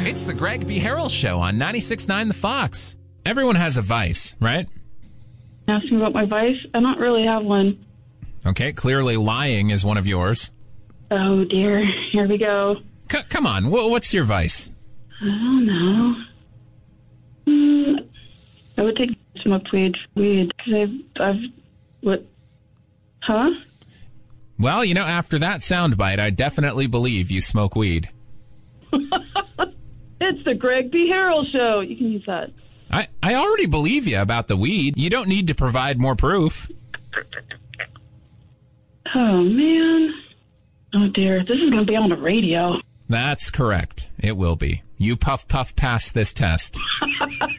It's the Greg B. Harrell Show on 96.9 The Fox. Everyone has a vice, right? Ask me about my vice? I don't really have one. Okay, clearly lying is one of yours. Oh, dear. Here we go. Come on, what's your vice? I don't know. I would take smoked weed. Because what? Huh? Well, after that soundbite, I definitely believe you smoke weed. It's the Greg B. Harrell Show. You can use that. I already believe you about the weed. You don't need to provide more proof. Oh, man. Oh, dear. This is going to be on the radio. That's correct. It will be. You puff pass this test.